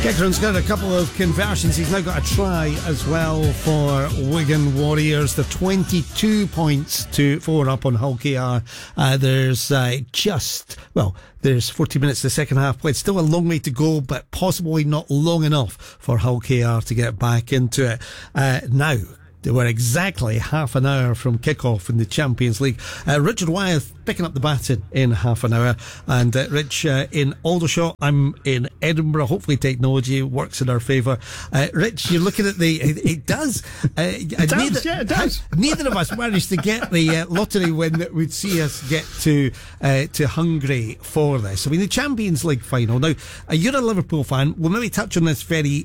Kekron's got a couple of conversions. He's now got a try as well for Wigan Warriors. They're 22 points to 4 up on Hull KR. There's 40 minutes to the second half played. Still a long way to go, but possibly not long enough for Hull KR to get back into it. Now, they were exactly half an hour from kick-off in the Champions League. Richard Wyeth picking up the baton in half an hour. And Rich in Aldershot, I'm in Edinburgh. Hopefully technology works in our favour. Rich, you're looking at it does. It does. Neither of us managed to get the lottery win that would see us get to Hungary for this. I mean, the Champions League final. Now, you're a Liverpool fan. We'll maybe touch on this very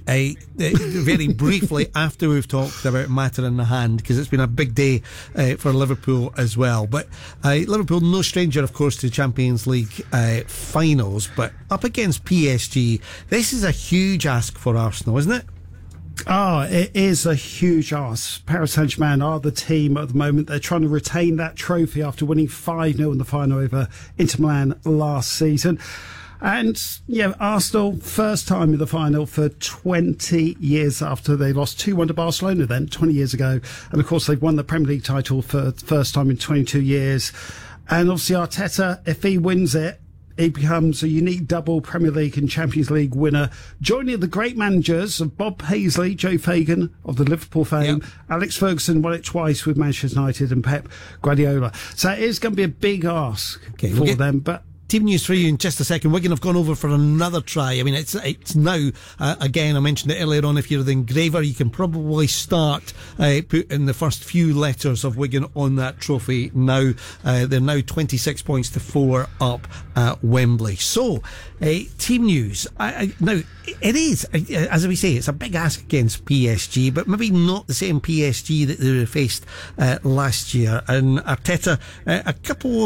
briefly after we've talked about matter in the hand, because it's been a big day for Liverpool as well. But Liverpool, no stranger, of course, to Champions League finals, but up against PSG, this is a huge ask for Arsenal, isn't it? Oh, it is a huge ask. Paris Saint-Germain are the team at the moment. They're trying to retain that trophy after winning 5-0 in the final over Inter Milan last season. And, Arsenal, first time in the final for 20 years after they lost 2-1 to Barcelona then, 20 years ago. And, of course, they've won the Premier League title for the first time in 22 years. And, obviously, Arteta, if he wins it, he becomes a unique double Premier League and Champions League winner, joining the great managers of Bob Paisley, Joe Fagan of the Liverpool fame, yep. Alex Ferguson won it twice with Manchester United, and Pep Guardiola. So it is going to be a big ask for them, but... Team news for you in just a second. Wigan have gone over for another try. I mean, it's now, again, I mentioned it earlier on, if you're the engraver, you can probably start putting the first few letters of Wigan on that trophy now. They're now 26 points to 4 up at Wembley. So, team news. Now, it is, as we say, it's a big ask against PSG, but maybe not the same PSG that they faced last year. And Arteta, a couple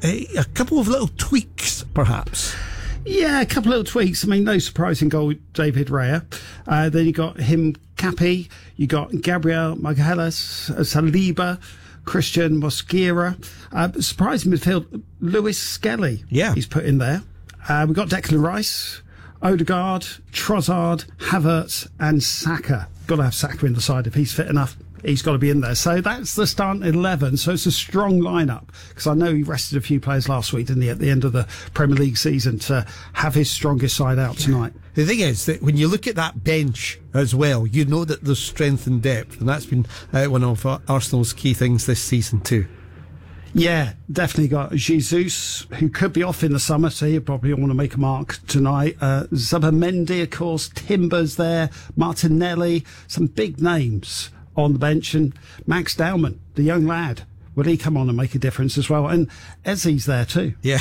of little tweaks, perhaps. Yeah, a couple of little tweaks. I mean, no surprising goal, David Raya. Then you got him, Cappy. You got Gabriel Magalhaes, Saliba, Christian Mosquera. Surprising midfield, Lewis Skelly. Yeah, he's put in there. We've got Declan Rice, Odegaard, Trossard, Havertz, and Saka. Got to have Saka in the side if he's fit enough. He's got to be in there. So that's the starting 11. So it's a strong lineup, because I know he rested a few players last week, didn't he, at the end of the Premier League season, to have his strongest side out tonight. The thing is that when you look at that bench as well, you know that there's strength and depth, and that's been one of Arsenal's key things this season too. Yeah, definitely got Jesus, who could be off in the summer, so you probably want to make a mark tonight. Zubamendi, of course, Timbers there, Martinelli, some big names on the bench, and Max Dowman, the young lad. Will he come on and make a difference as well? And Ezzy's there too. Yeah.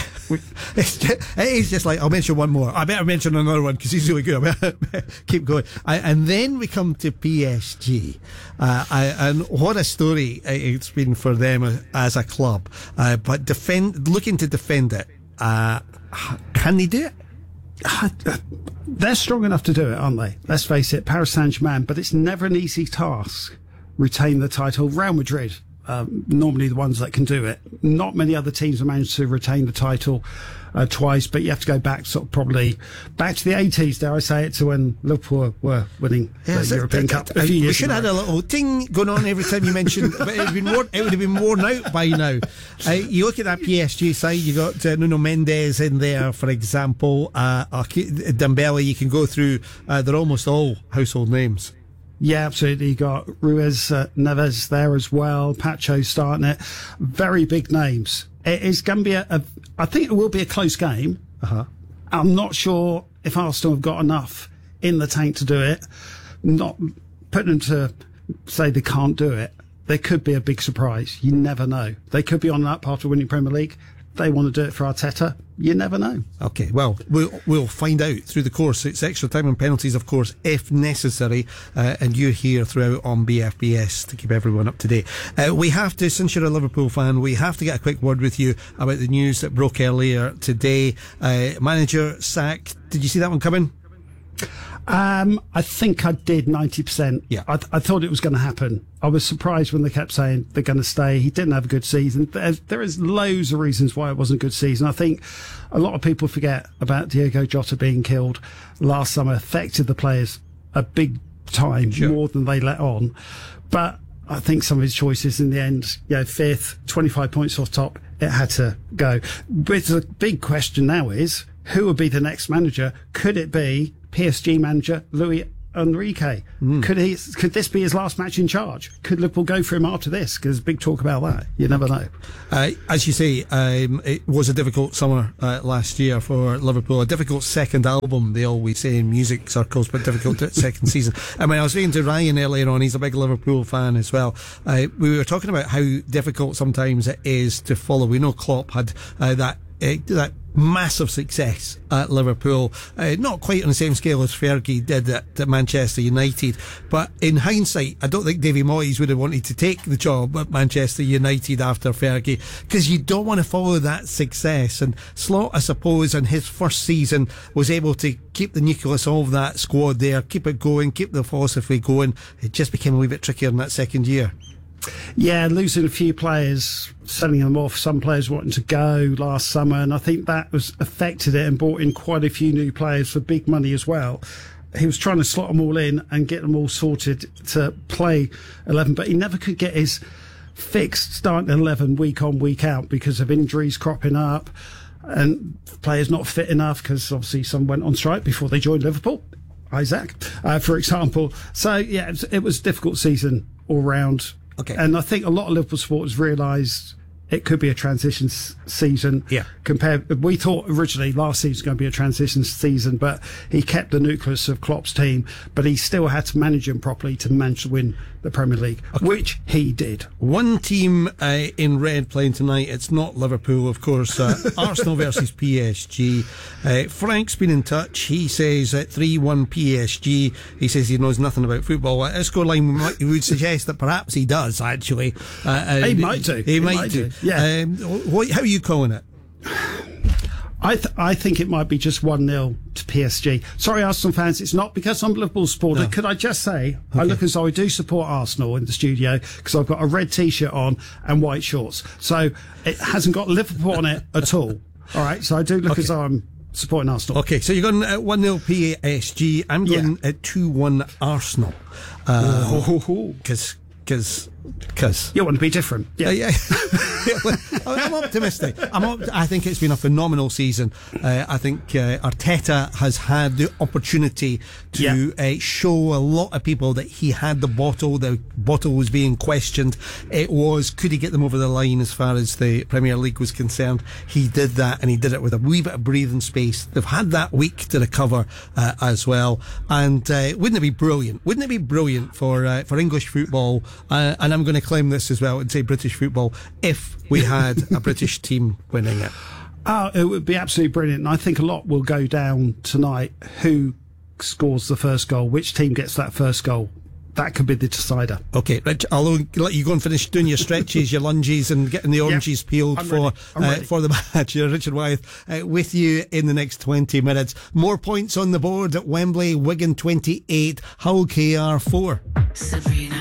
It's just like, I'll mention one more. I better mention another one because he's really good. Keep going. And then we come to PSG. And what a story it's been for them as a club. But looking to defend it. Can they do it? They're strong enough to do it, aren't they? Let's face it, Paris Saint-Germain, but it's never an easy task. Retain the title. Real Madrid, normally the ones that can do it. Not many other teams have managed to retain the title twice, but you have to go back probably back to the 80s, dare I say it, to when Liverpool were winning the European Cup a few years We should have had a little ting going on every time you mentioned, but it would have been worn out by now. You look at that PSG side, you got Nuno Mendes in there, for example, Dembele. You can go through, they're almost all household names. Yeah, absolutely. You got Ruiz Neves there as well. Pacho starting it. Very big names. It is going to be I think it will be a close game. Uh-huh. I'm not sure if Arsenal have got enough in the tank to do it. Not putting them to say they can't do it. There could be a big surprise. You never know. They could be on that after winning Premier League. They want to do it for Arteta. You never know. Okay, well, we'll find out through the course. It's extra time and penalties, of course, if necessary. And you're here throughout on BFBS to keep everyone up to date. We have to, since you're a Liverpool fan, we have to get a quick word with you about the news that broke earlier today. Manager sacked. Did you see that one coming? I think I did 90%. Yeah. I thought it was going to happen. I was surprised when they kept saying they're going to stay. He didn't have a good season. There is loads of reasons why it wasn't a good season. I think a lot of people forget about Diogo Jota being killed last summer. Affected the players a big time, more than they let on. But I think some of his choices in the end, fifth, 25 points off top, it had to go. But the big question now is, who would be the next manager? Could it be PSG manager Luis Enrique? Could this be his last match in charge? Could Liverpool go for him after this? Because big talk about that. You never know. As you say, it was a difficult summer last year for Liverpool. A difficult second album, they always say in music circles, but difficult second season. I mean, I was saying to Ryan earlier on, he's a big Liverpool fan as well. We were talking about how difficult sometimes it is to follow. We know Klopp had that massive success at Liverpool, not quite on the same scale as Fergie did at Manchester United, but in hindsight I don't think Davy Moyes would have wanted to take the job at Manchester United after Fergie, because you don't want to follow that success. And Slot, I suppose, in his first season was able to keep the nucleus of that squad there, keep it going, keep the philosophy going. It just became a wee bit trickier in that second year. Yeah, losing a few players, selling them off, some players wanting to go last summer, and I think that was affected it and brought in quite a few new players for big money as well. He was trying to slot them all in and get them all sorted to play 11, but he never could get his fixed starting 11 week on, week out because of injuries cropping up and players not fit enough, because obviously some went on strike before they joined Liverpool. Isaac, for example. So, yeah, it was a difficult season all round. Okay. And I think a lot of Liverpool supporters realised it could be a transition season. Yeah. We thought originally last season was going to be a transition season, but he kept the nucleus of Klopp's team, but he still had to manage him properly to manage to win the Premier League, which he did. One team in red playing tonight. It's not Liverpool, of course. Arsenal versus PSG. Frank's been in touch. He says 3-1 PSG. He says he knows nothing about football. A scoreline would suggest that perhaps he does, actually. He might do. He might do. Yeah. How are you calling it? I think it might be just 1-0 to PSG. Sorry, Arsenal fans, it's not because I'm a Liverpool supporter. No. Could I just say, okay, I look as though I do support Arsenal in the studio because I've got a red T-shirt on and white shorts. So it hasn't got Liverpool on it at all. All right, so I do look as though I'm supporting Arsenal. Okay, so you're going 1-0 PSG. I'm going 2-1 Arsenal. Because you want to be different. Yeah. I'm optimistic. I think it's been a phenomenal season. I think Arteta has had the opportunity to show a lot of people that he had the bottle. The bottle was being questioned. It was, could he get them over the line as far as the Premier League was concerned? He did that, and he did it with a wee bit of breathing space. They've had that week to recover as well. And wouldn't it be brilliant? Wouldn't it be brilliant for English football? And I'm going to claim this as well and say British football, if we had a British team winning it. It would be absolutely brilliant. And I think a lot will go down tonight. Who scores the first goal? Which team gets that first goal? That could be the decider. Okay, Rich, I'll let you go and finish doing your stretches, your lunges, and getting the oranges peeled for the match. Richard Wyeth with you in the next 20 minutes. More points on the board at Wembley. Wigan 28, Hull KR 4. Sabrina.